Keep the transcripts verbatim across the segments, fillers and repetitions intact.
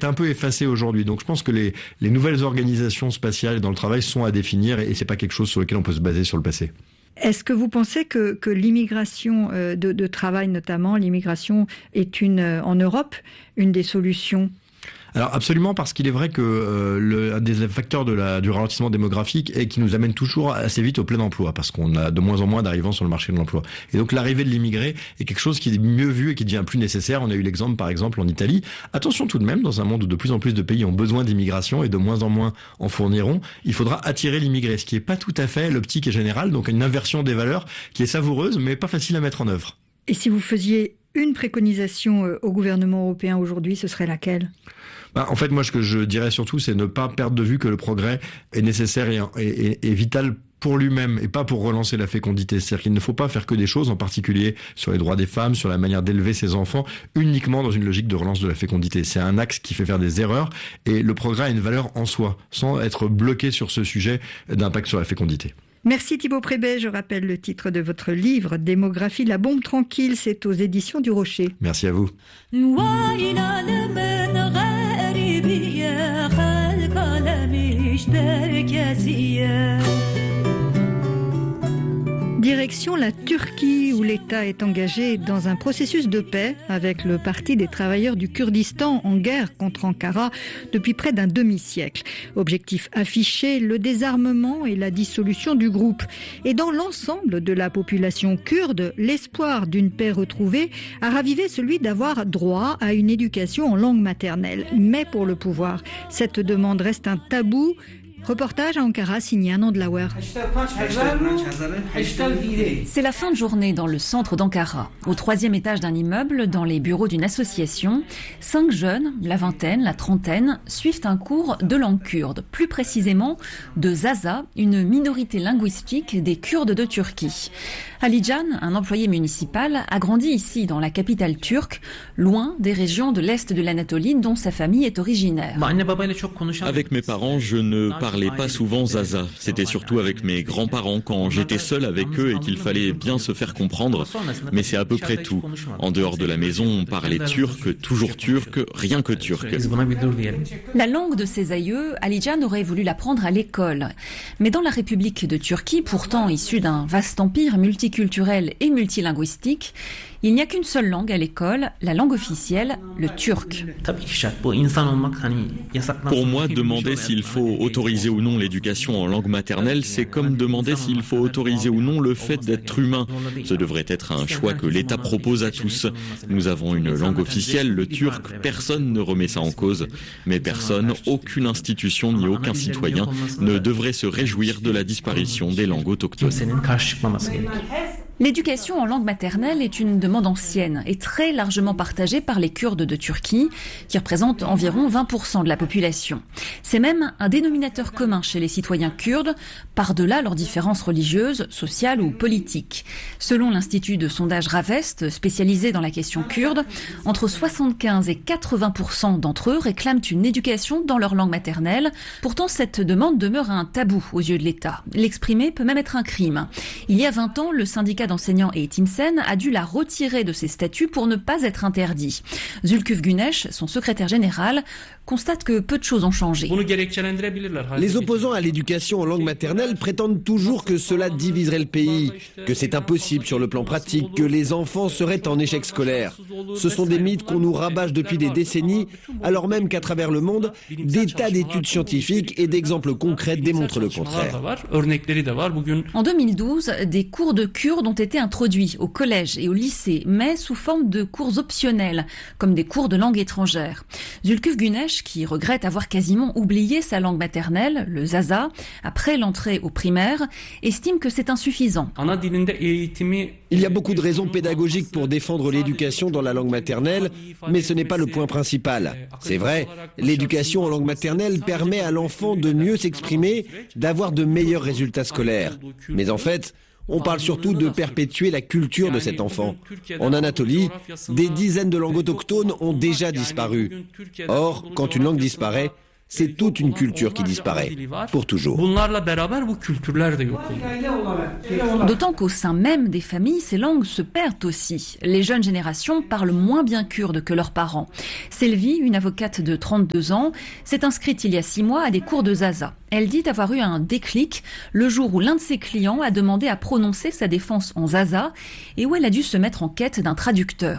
est un peu effacée aujourd'hui. Donc je pense que les, les nouvelles organisations spatiales dans le travail sont à définir et, et c'est pas quelque chose sur lequel on peut se baser sur le passé. Est-ce que vous pensez que, que l'immigration de, de travail, notamment l'immigration, est une, en Europe une des solutions ? Alors absolument, parce qu'il est vrai que euh, le, un des facteurs de la, du ralentissement démographique est qui nous amène toujours assez vite au plein emploi, parce qu'on a de moins en moins d'arrivants sur le marché de l'emploi. Et donc l'arrivée de l'immigré est quelque chose qui est mieux vu et qui devient plus nécessaire. On a eu l'exemple par exemple en Italie. Attention tout de même, dans un monde où de plus en plus de pays ont besoin d'immigration et de moins en moins en fourniront, il faudra attirer l'immigré, ce qui est pas tout à fait l'optique générale, donc une inversion des valeurs qui est savoureuse mais pas facile à mettre en œuvre. Et si vous faisiez une préconisation au gouvernement européen aujourd'hui, ce serait laquelle ? Bah, en fait, moi, ce que je dirais surtout, c'est ne pas perdre de vue que le progrès est nécessaire et, et, et vital pour lui-même et pas pour relancer la fécondité. C'est-à-dire qu'il ne faut pas faire que des choses, en particulier sur les droits des femmes, sur la manière d'élever ses enfants, uniquement dans une logique de relance de la fécondité. C'est un axe qui fait faire des erreurs et le progrès a une valeur en soi, sans être bloqué sur ce sujet d'impact sur la fécondité. Merci Thibaut Prébet. Je rappelle le titre de votre livre, Démographie, la bombe tranquille. C'est aux éditions du Rocher. Merci à vous. Direction la Turquie, où l'État est engagé dans un processus de paix avec le Parti des travailleurs du Kurdistan en guerre contre Ankara depuis près d'un demi-siècle. Objectif affiché, le désarmement et la dissolution du groupe. Et dans l'ensemble de la population kurde, l'espoir d'une paix retrouvée a ravivé celui d'avoir droit à une éducation en langue maternelle. Mais pour le pouvoir, cette demande reste un tabou. Reportage à Ankara signé Anand Lawer. C'est la fin de journée dans le centre d'Ankara. Au troisième étage d'un immeuble, dans les bureaux d'une association, cinq jeunes, la vingtaine, la trentaine, suivent un cours de langue kurde, plus précisément de Zaza, une minorité linguistique des Kurdes de Turquie. Alican, un employé municipal, a grandi ici, dans la capitale turque, loin des régions de l'est de l'Anatolie dont sa famille est originaire. Avec mes parents, je ne parlais pas souvent Zaza. C'était surtout avec mes grands-parents quand j'étais seul avec eux et qu'il fallait bien se faire comprendre. Mais c'est à peu près tout. En dehors de la maison, on parlait turc, toujours turc, rien que turc. La langue de ses aïeux, Alican aurait voulu l'apprendre à l'école. Mais dans la République de Turquie, pourtant issue d'un vaste empire multiculturel et multilinguistique, il n'y a qu'une seule langue à l'école, la langue officielle, le turc. Pour moi, demander s'il faut autoriser ou non l'éducation en langue maternelle, c'est comme demander s'il faut autoriser ou non le fait d'être humain. Ce devrait être un choix que l'État propose à tous. Nous avons une langue officielle, le turc, personne ne remet ça en cause. Mais personne, aucune institution ni aucun citoyen ne devrait se réjouir de la disparition des langues autochtones. L'éducation en langue maternelle est une demande ancienne et très largement partagée par les Kurdes de Turquie, qui représentent environ vingt pour cent de la population. C'est même un dénominateur commun chez les citoyens kurdes, par-delà leurs différences religieuses, sociales ou politiques. Selon l'Institut de sondage Ravest, spécialisé dans la question kurde, entre soixante-quinze et quatre-vingts pour cent d'entre eux réclament une éducation dans leur langue maternelle. Pourtant, cette demande demeure un tabou aux yeux de l'État. L'exprimer peut même être un crime. Il y a vingt ans, le syndicat d'enseignants et Etimsen a dû la retirer de ses statuts pour ne pas être interdit. Zulküf Güneş, son secrétaire général, constate que peu de choses ont changé. Les opposants à l'éducation en langue maternelle prétendent toujours que cela diviserait le pays, que c'est impossible sur le plan pratique, que les enfants seraient en échec scolaire. Ce sont des mythes qu'on nous rabâche depuis des décennies, alors même qu'à travers le monde, des tas d'études scientifiques et d'exemples concrets démontrent le contraire. En deux mille douze, des cours de kurde ont été introduits au collège et au lycée, mais sous forme de cours optionnels, comme des cours de langue étrangère. Zulküf Güneş, qui regrette avoir quasiment oublié sa langue maternelle, le Zaza, après l'entrée au primaire, estime que c'est insuffisant. Il y a beaucoup de raisons pédagogiques pour défendre l'éducation dans la langue maternelle, mais ce n'est pas le point principal. C'est vrai, l'éducation en langue maternelle permet à l'enfant de mieux s'exprimer, d'avoir de meilleurs résultats scolaires. Mais en fait, on parle surtout de perpétuer la culture de cet enfant. En Anatolie, des dizaines de langues autochtones ont déjà disparu. Or, quand une langue disparaît, c'est toute une culture qui disparaît, pour toujours. D'autant qu'au sein même des familles, ces langues se perdent aussi. Les jeunes générations parlent moins bien kurde que leurs parents. Selvi, une avocate de trente-deux ans, s'est inscrite il y a six mois à des cours de zaza. Elle dit avoir eu un déclic le jour où l'un de ses clients a demandé à prononcer sa défense en zaza et où elle a dû se mettre en quête d'un traducteur.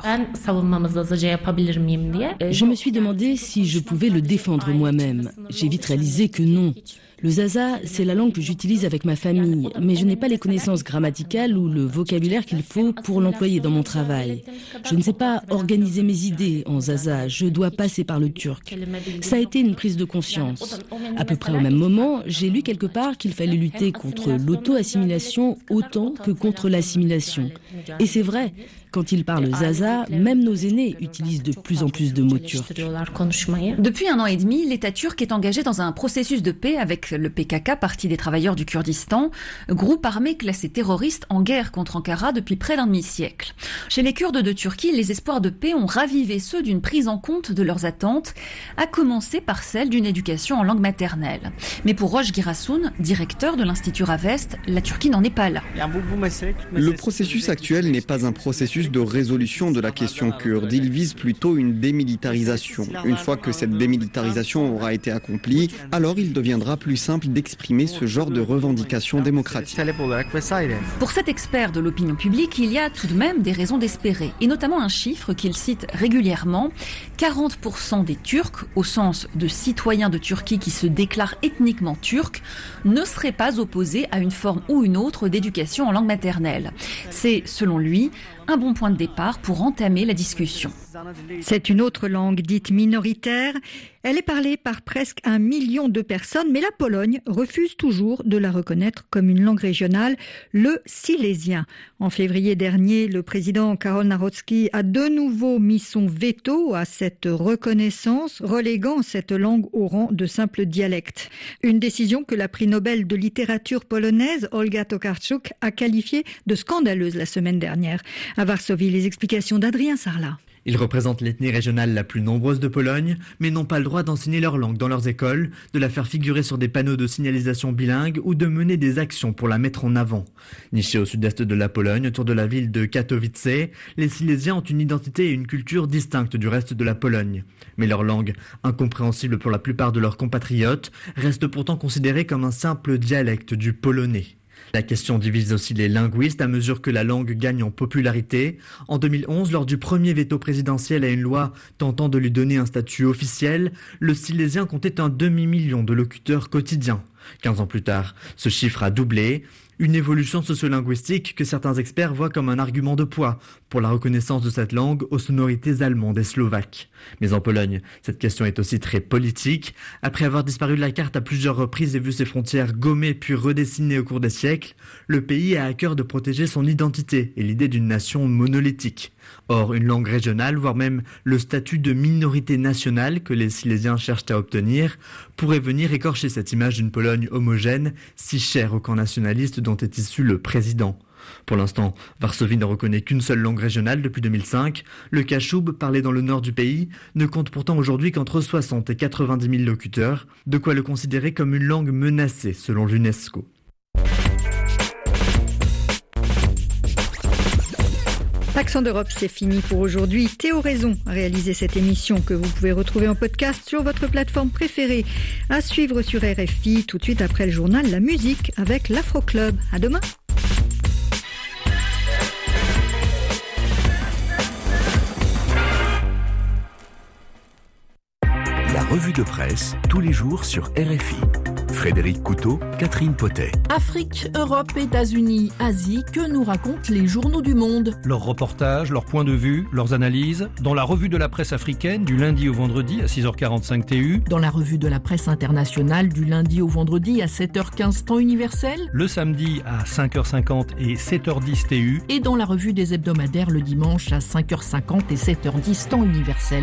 Je me suis demandé si je pouvais le défendre moi-même. J'ai vite réalisé que non. Le zaza, c'est la langue que j'utilise avec ma famille, mais je n'ai pas les connaissances grammaticales ou le vocabulaire qu'il faut pour l'employer dans mon travail. Je ne sais pas organiser mes idées en zaza, je dois passer par le turc. Ça a été une prise de conscience. À peu près au même moment, j'ai lu quelque part qu'il fallait lutter contre l'auto-assimilation autant que contre l'assimilation. Et c'est vrai. Quand ils parlent zaza, même nos aînés utilisent de plus en plus de mots turcs. Depuis un an et demi, l'État turc est engagé dans un processus de paix avec le P K K, Parti des travailleurs du Kurdistan, groupe armé classé terroriste en guerre contre Ankara depuis près d'un demi-siècle. Chez les Kurdes de Turquie, les espoirs de paix ont ravivé ceux d'une prise en compte de leurs attentes, à commencer par celle d'une éducation en langue maternelle. Mais pour Roche Girassoun, directeur de l'Institut Ravest, la Turquie n'en est pas là. Le processus actuel n'est pas un processus de résolution de la question kurde. Il vise plutôt une démilitarisation. Une fois que cette démilitarisation aura été accomplie, alors il deviendra plus simple d'exprimer ce genre de revendications démocratiques. Pour cet expert de l'opinion publique, il y a tout de même des raisons d'espérer, et notamment un chiffre qu'il cite régulièrement. quarante pour cent des Turcs, au sens de citoyens de Turquie qui se déclarent ethniquement turcs, ne seraient pas opposés à une forme ou une autre d'éducation en langue maternelle. C'est, selon lui, un bon point de départ pour entamer la discussion. C'est une autre langue dite minoritaire. Elle est parlée par presque un million de personnes, mais la Pologne refuse toujours de la reconnaître comme une langue régionale, le silésien. En février dernier, le président Karol Nawrocki a de nouveau mis son veto à cette reconnaissance, reléguant cette langue au rang de simple dialecte. Une décision que la prix Nobel de littérature polonaise, Olga Tokarczuk, a qualifiée de scandaleuse la semaine dernière. À Varsovie, les explications d'Adrien Sarlat. Ils représentent l'ethnie régionale la plus nombreuse de Pologne, mais n'ont pas le droit d'enseigner leur langue dans leurs écoles, de la faire figurer sur des panneaux de signalisation bilingue ou de mener des actions pour la mettre en avant. Nichés au sud-est de la Pologne, autour de la ville de Katowice, les Silésiens ont une identité et une culture distinctes du reste de la Pologne. Mais leur langue, incompréhensible pour la plupart de leurs compatriotes, reste pourtant considérée comme un simple dialecte du polonais. La question divise aussi les linguistes à mesure que la langue gagne en popularité. En deux mille onze, lors du premier veto présidentiel à une loi tentant de lui donner un statut officiel, le silésien comptait un demi-million de locuteurs quotidiens. Quinze ans plus tard, ce chiffre a doublé. Une évolution sociolinguistique que certains experts voient comme un argument de poids pour la reconnaissance de cette langue aux sonorités allemandes et slovaques. Mais en Pologne, cette question est aussi très politique. Après avoir disparu de la carte à plusieurs reprises et vu ses frontières gommées puis redessinées au cours des siècles, le pays a à cœur de protéger son identité et l'idée d'une nation monolithique. Or, une langue régionale, voire même le statut de minorité nationale que les Silésiens cherchent à obtenir, pourrait venir écorcher cette image d'une Pologne homogène, si chère au camp nationaliste dont est issu le président. Pour l'instant, Varsovie ne reconnaît qu'une seule langue régionale depuis deux mille cinq. Le Kachoub, parlé dans le nord du pays, ne compte pourtant aujourd'hui qu'entre soixante et quatre-vingt-dix mille locuteurs, de quoi le considérer comme une langue menacée selon l'UNESCO. Accent d'Europe, c'est fini pour aujourd'hui. Théo Raison a réalisé cette émission que vous pouvez retrouver en podcast sur votre plateforme préférée. À suivre sur R F I tout de suite après le journal La Musique avec l'Afro Club. À demain. La revue de presse, tous les jours sur R F I. Frédéric Couteau, Catherine Potet. Afrique, Europe, États-Unis, Asie, que nous racontent les journaux du monde? Leurs reportages, leurs points de vue, leurs analyses, dans la revue de la presse africaine du lundi au vendredi à six heures quarante-cinq T U. Dans la revue de la presse internationale du lundi au vendredi à sept heures quinze temps universel. Le samedi à cinq heures cinquante et sept heures dix T U. Et dans la revue des hebdomadaires le dimanche à cinq heures cinquante et sept heures dix temps universel.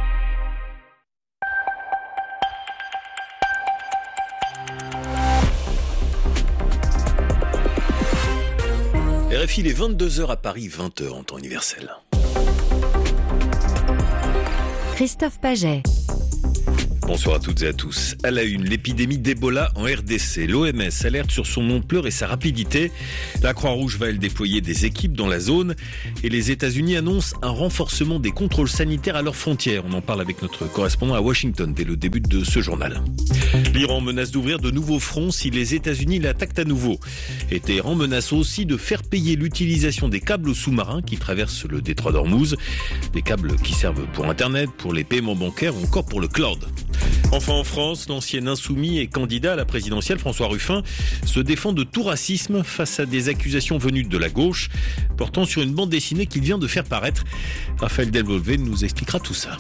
R F I, il est vingt-deux heures à Paris, vingt heures en temps universel. Christophe Paget. Bonsoir à toutes et à tous. À la une, l'épidémie d'Ebola en R D C. L'O M S alerte sur son ampleur et sa rapidité. La Croix-Rouge va elle déployer des équipes dans la zone et les États-Unis annoncent un renforcement des contrôles sanitaires à leurs frontières. On en parle avec notre correspondant à Washington dès le début de ce journal. L'Iran menace d'ouvrir de nouveaux fronts si les États-Unis l'attaquent à nouveau. Et Téhéran menace aussi de faire payer l'utilisation des câbles sous-marins qui traversent le détroit d'Ormuz. Des câbles qui servent pour Internet, pour les paiements bancaires ou encore pour le cloud. Enfin en France, l'ancien insoumis et candidat à la présidentielle François Ruffin se défend de tout racisme face à des accusations venues de la gauche portant sur une bande dessinée qu'il vient de faire paraître. Raphaël Delvolvé nous expliquera tout ça.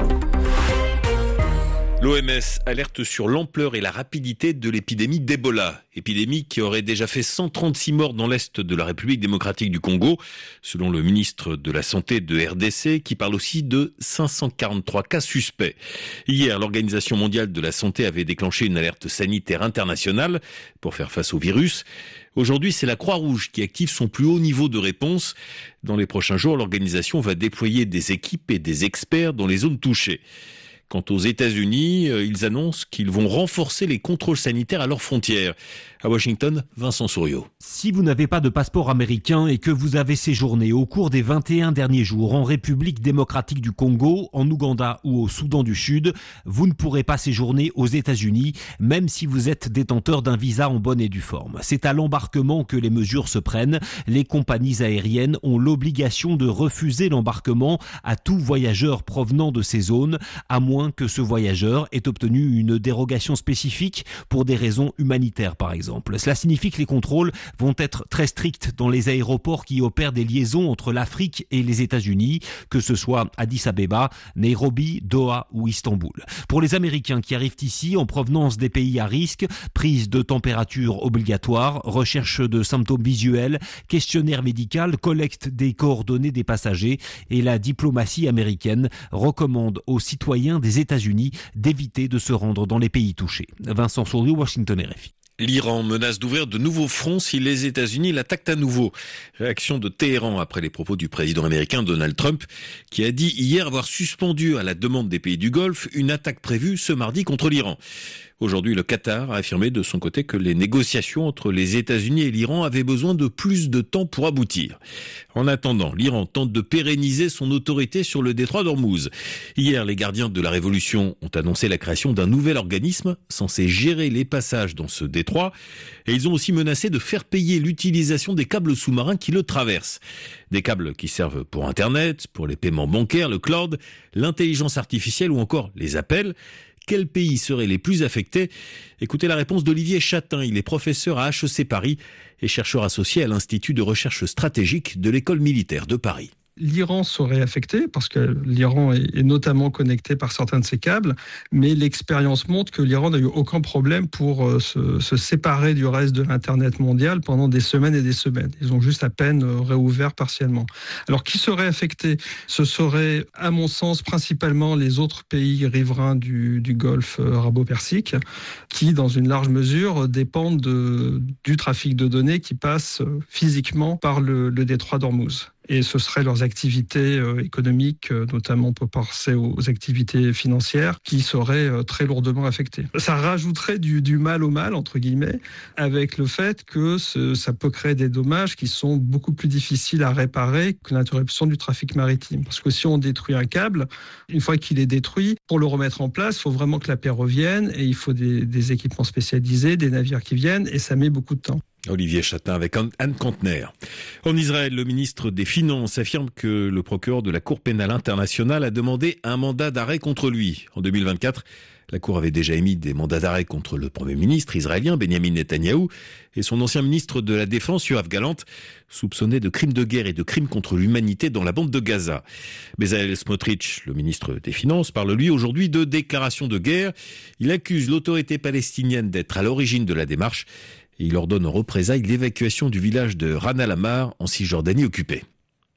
L'O M S alerte sur l'ampleur et la rapidité de l'épidémie d'Ebola. Épidémie qui aurait déjà fait cent trente-six morts dans l'est de la République démocratique du Congo, selon le ministre de la Santé de R D C, qui parle aussi de cinq cent quarante-trois cas suspects. Hier, l'Organisation mondiale de la santé avait déclenché une alerte sanitaire internationale pour faire face au virus. Aujourd'hui, c'est la Croix-Rouge qui active son plus haut niveau de réponse. Dans les prochains jours, l'organisation va déployer des équipes et des experts dans les zones touchées. Quant aux États-Unis, ils annoncent qu'ils vont renforcer les contrôles sanitaires à leurs frontières. À Washington, Vincent Souriau. Si vous n'avez pas de passeport américain et que vous avez séjourné au cours des vingt et un derniers jours en République démocratique du Congo, en Ouganda ou au Soudan du Sud, vous ne pourrez pas séjourner aux États-Unis, même si vous êtes détenteur d'un visa en bonne et due forme. C'est à l'embarquement que les mesures se prennent. Les compagnies aériennes ont l'obligation de refuser l'embarquement à tout voyageur provenant de ces zones, à moins que ce voyageur ait obtenu une dérogation spécifique pour des raisons humanitaires, par exemple. Cela signifie que les contrôles vont être très stricts dans les aéroports qui opèrent des liaisons entre l'Afrique et les États-Unis, que ce soit Addis Abeba, Nairobi, Doha ou Istanbul. Pour les Américains qui arrivent ici en provenance des pays à risque, prise de température obligatoire, recherche de symptômes visuels, questionnaire médical, collecte des coordonnées des passagers et la diplomatie américaine recommande aux citoyens des États-Unis d'éviter de se rendre dans les pays touchés. Vincent Souriau, Washington R F I. L'Iran menace d'ouvrir de nouveaux fronts si les États-Unis l'attaquent à nouveau. Réaction de Téhéran après les propos du président américain Donald Trump, qui a dit hier avoir suspendu à la demande des pays du Golfe une attaque prévue ce mardi contre l'Iran. Aujourd'hui, le Qatar a affirmé de son côté que les négociations entre les États-Unis et l'Iran avaient besoin de plus de temps pour aboutir. En attendant, l'Iran tente de pérenniser son autorité sur le détroit d'Ormuz. Hier, les gardiens de la révolution ont annoncé la création d'un nouvel organisme censé gérer les passages dans ce détroit. Et ils ont aussi menacé de faire payer l'utilisation des câbles sous-marins qui le traversent. Des câbles qui servent pour Internet, pour les paiements bancaires, le cloud, l'intelligence artificielle ou encore les appels. Quels pays seraient les plus affectés? Écoutez la réponse d'Olivier Chatin. Il est professeur à H E C Paris et chercheur associé à l'Institut de recherche stratégique de l'École militaire de Paris. L'Iran serait affecté parce que l'Iran est notamment connecté par certains de ses câbles, mais l'expérience montre que l'Iran n'a eu aucun problème pour se, se séparer du reste de l'Internet mondial pendant des semaines et des semaines. Ils ont juste à peine réouvert partiellement. Alors, qui serait affecté? Ce serait, à mon sens, principalement les autres pays riverains du, du Golfe arabo-persique, qui, dans une large mesure, dépendent de, du trafic de données qui passe physiquement par le, le détroit d'Ormuz. Et ce seraient leurs activités euh, économiques, euh, notamment pour penser aux activités financières, qui seraient euh, très lourdement affectées. Ça rajouterait du, du mal au mal, entre guillemets, avec le fait que ce, ça peut créer des dommages qui sont beaucoup plus difficiles à réparer que l'interruption du trafic maritime. Parce que si on détruit un câble, une fois qu'il est détruit, pour le remettre en place, il faut vraiment que la paix revienne et il faut des, des équipements spécialisés, des navires qui viennent, et ça met beaucoup de temps. Olivier Chatin avec Anne Contener. En Israël, le ministre des Finances affirme que le procureur de la Cour pénale internationale a demandé un mandat d'arrêt contre lui. En deux mille vingt-quatre, la Cour avait déjà émis des mandats d'arrêt contre le Premier ministre israélien Benjamin Netanyahou et son ancien ministre de la Défense Yoav Gallant, soupçonné de crimes de guerre et de crimes contre l'humanité dans la bande de Gaza. Bezalel Smotrich, le ministre des Finances, parle lui aujourd'hui de déclaration de guerre. Il accuse l'autorité palestinienne d'être à l'origine de la démarche et il ordonne en représailles l'évacuation du village de Ran al-Amar en Cisjordanie occupée.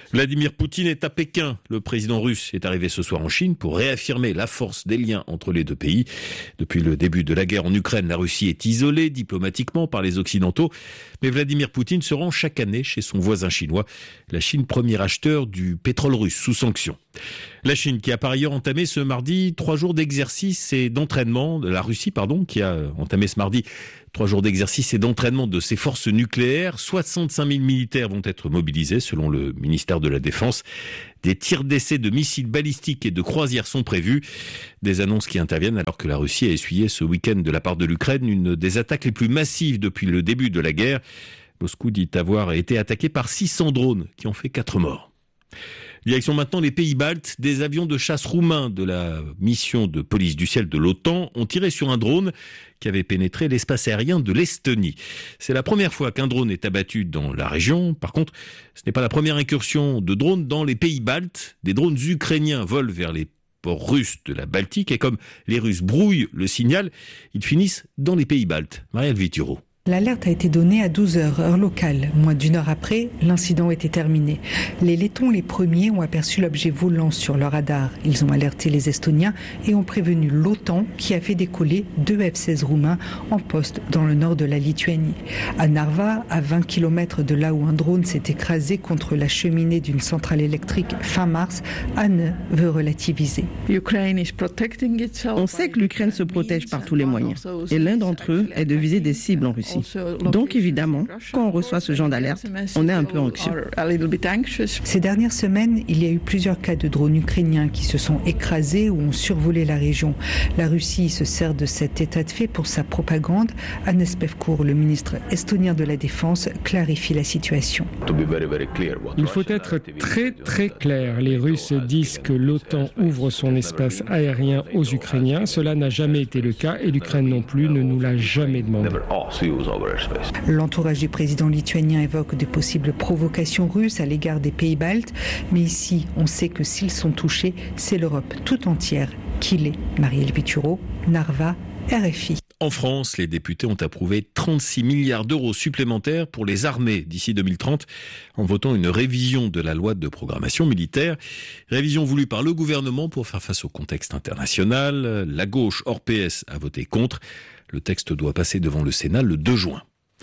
Vladimir Poutine est à Pékin. Le président russe est arrivé ce soir en Chine pour réaffirmer la force des liens entre les deux pays. Depuis le début de la guerre en Ukraine, la Russie est isolée diplomatiquement par les Occidentaux. Mais Vladimir Poutine se rend chaque année chez son voisin chinois. La Chine, premier acheteur du pétrole russe sous sanctions. La Chine qui a par ailleurs entamé ce mardi trois jours d'exercice et d'entraînement, de la Russie pardon, qui a entamé ce mardi trois jours d'exercice et d'entraînement de ses forces nucléaires. soixante-cinq mille militaires vont être mobilisés selon le ministère de la Défense. Des tirs d'essai de missiles balistiques et de croisières sont prévus. Des annonces qui interviennent alors que la Russie a essuyé ce week-end de la part de l'Ukraine une des attaques les plus massives depuis le début de la guerre. Moscou dit avoir été attaqué par six cents drones qui ont fait quatre morts. Direction maintenant les pays baltes. Des avions de chasse roumains de la mission de police du ciel de l'OTAN ont tiré sur un drone qui avait pénétré l'espace aérien de l'Estonie. C'est la première fois qu'un drone est abattu dans la région. Par contre, ce n'est pas la première incursion de drones dans les pays baltes. Des drones ukrainiens volent vers les ports russes de la Baltique et comme les Russes brouillent le signal, ils finissent dans les pays baltes. Marielle Vituro. L'alerte a été donnée à douze heures, heure locale. Moins d'une heure après, l'incident était terminé. Les Lettons, les premiers, ont aperçu l'objet volant sur leur radar. Ils ont alerté les Estoniens et ont prévenu l'OTAN qui a fait décoller deux F seize roumains en poste dans le nord de la Lituanie. À Narva, à vingt kilomètres de là où un drone s'est écrasé contre la cheminée d'une centrale électrique fin mars, Anne veut relativiser. On sait que l'Ukraine se protège par tous les moyens. Et l'un d'entre eux est de viser des cibles en Russie. Donc évidemment, quand on reçoit ce genre d'alerte, on est un peu anxieux. Ces dernières semaines, il y a eu plusieurs cas de drones ukrainiens qui se sont écrasés ou ont survolé la région. La Russie se sert de cet état de fait pour sa propagande. Hannes Pevkur, le ministre estonien de la Défense, clarifie la situation. Il faut être très très clair. Les Russes disent que l'OTAN ouvre son espace aérien aux Ukrainiens. Cela n'a jamais été le cas et l'Ukraine non plus ne nous l'a jamais demandé. L'entourage du président lituanien évoque de possibles provocations russes à l'égard des pays baltes. Mais ici, on sait que s'ils sont touchés, c'est l'Europe tout entière qui l'est. Marielle Vituro, Narva, R F I. En France, les députés ont approuvé trente-six milliards d'euros supplémentaires pour les armées d'ici deux mille trente en votant une révision de la loi de programmation militaire. Révision voulue par le gouvernement pour faire face au contexte international. La gauche hors P S a voté contre. Le texte doit passer devant le Sénat le deux juin.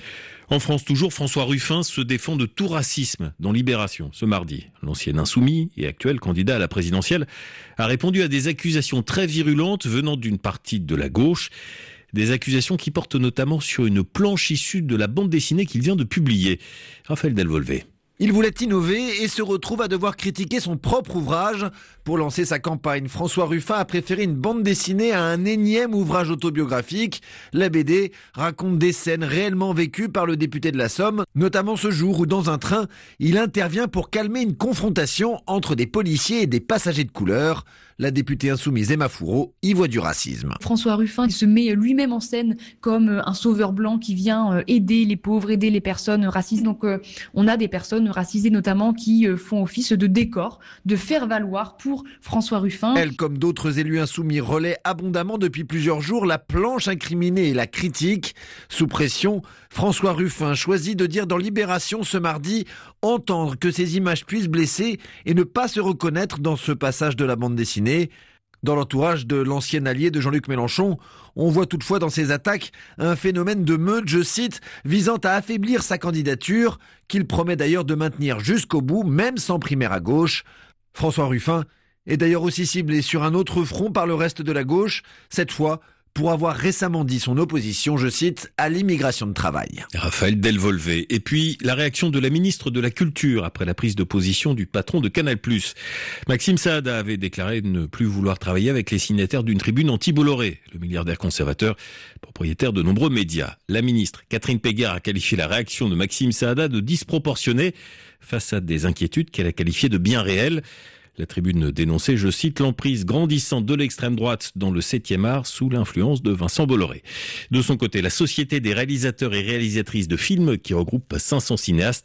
En France toujours, François Ruffin se défend de tout racisme dans Libération ce mardi. L'ancien insoumis et actuel candidat à la présidentielle a répondu à des accusations très virulentes venant d'une partie de la gauche. Des accusations qui portent notamment sur une planche issue de la bande dessinée qu'il vient de publier. Raphaël Delvolvé. Il voulait innover et se retrouve à devoir critiquer son propre ouvrage. Pour lancer sa campagne, François Ruffin a préféré une bande dessinée à un énième ouvrage autobiographique. La B D raconte des scènes réellement vécues par le député de la Somme, notamment ce jour où dans un train, il intervient pour calmer une confrontation entre des policiers et des passagers de couleur. La députée insoumise Emma Fourreau y voit du racisme. François Ruffin se met lui-même en scène comme un sauveur blanc qui vient aider les pauvres, aider les personnes racisées. Donc on a des personnes racisées notamment qui font office de décor, de faire valoir pour François Ruffin. Elle, comme d'autres élus insoumis, relaie abondamment depuis plusieurs jours la planche incriminée et la critique. Sous pression, François Ruffin choisit de dire dans Libération ce mardi « Entendre que ces images puissent blesser et ne pas se reconnaître dans ce passage de la bande dessinée ». Dans l'entourage de l'ancien allié de Jean-Luc Mélenchon, on voit toutefois dans ces attaques un phénomène de meute, je cite, visant à affaiblir sa candidature, qu'il promet d'ailleurs de maintenir jusqu'au bout, même sans primaire à gauche. François Ruffin est d'ailleurs aussi ciblé sur un autre front par le reste de la gauche, cette fois pour avoir récemment dit son opposition, je cite, à l'immigration de travail. Raphaël Delvolvé. Et puis, la réaction de la ministre de la Culture après la prise de position du patron de Canal plus. Maxime Saada avait déclaré ne plus vouloir travailler avec les signataires d'une tribune anti-Bolloré, le milliardaire conservateur, propriétaire de nombreux médias. La ministre Catherine Pégard a qualifié la réaction de Maxime Saada de disproportionnée face à des inquiétudes qu'elle a qualifiées de bien réelles. La tribune dénonçait, je cite, l'emprise grandissante de l'extrême droite dans le septième art sous l'influence de Vincent Bolloré. De son côté, la Société des réalisateurs et réalisatrices de films, qui regroupe cinq cents cinéastes,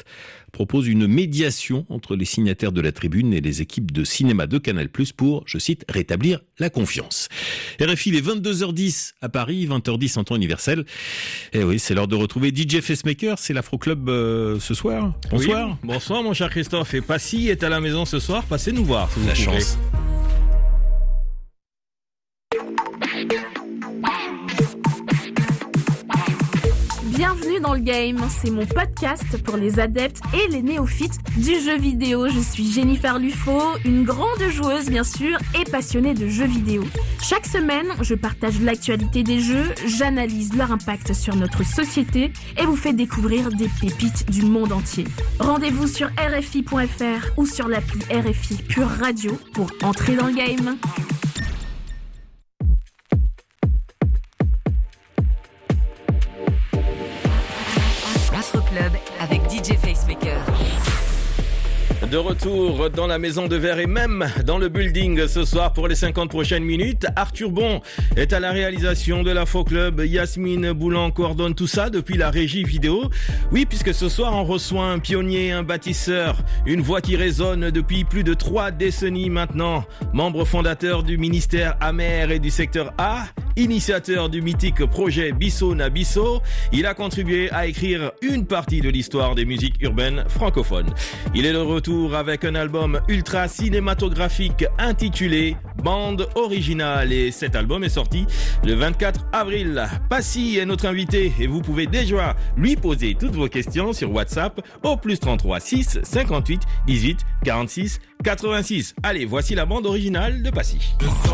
propose une médiation entre les signataires de la tribune et les équipes de cinéma de Canal+ pour, je cite, rétablir la confiance. R F I, il est vingt-deux heures dix à Paris, vingt heures dix en temps universel. Et oui, c'est l'heure de retrouver D J Facemaker, c'est l'Afro-Club euh, ce soir. Bonsoir. Oui, bonsoir mon cher Christophe. Et Passy est à la maison ce soir, passez nous voir si vous La pouvez. chance. Bienvenue dans le game, c'est mon podcast pour les adeptes et les néophytes du jeu vidéo. Je suis Jennifer Lufo, une grande joueuse bien sûr et passionnée de jeux vidéo. Chaque semaine, je partage l'actualité des jeux, j'analyse leur impact sur notre société et vous fais découvrir des pépites du monde entier. Rendez-vous sur R F I point F R ou sur l'appli R F I Pure Radio pour entrer dans le game. Club avec D J Facemaker. De retour dans la maison de verre et même dans le building ce soir pour les cinquante prochaines minutes. Arthur Bon est à la réalisation de l'Afro-Club. Yasmine Boulan coordonne tout ça depuis la régie vidéo. Oui, puisque ce soir on reçoit un pionnier, un bâtisseur, une voix qui résonne depuis plus de trois décennies maintenant. Membre fondateur du ministère Amer et du secteur A, initiateur du mythique projet Bisso na Bisso, il a contribué à écrire une partie de l'histoire des musiques urbaines francophones. Il est de retour avec un album ultra cinématographique intitulé Bande Originale et cet album est sorti le vingt-quatre avril. Passy est notre invité et vous pouvez déjà lui poser toutes vos questions sur WhatsApp au plus trente-trois six cinquante-huit dix-huit quarante-six quatre-vingt-six. Allez, voici la bande originale de Passy.